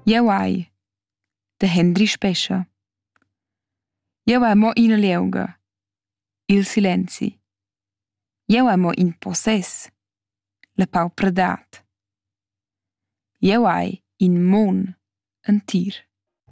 Jeu hai, da Henry Spescha. Jeu hai mo ina lieuga, il silenzi. Jeu hai mo in possess, la pau pradat. Jeu hai in mon entir.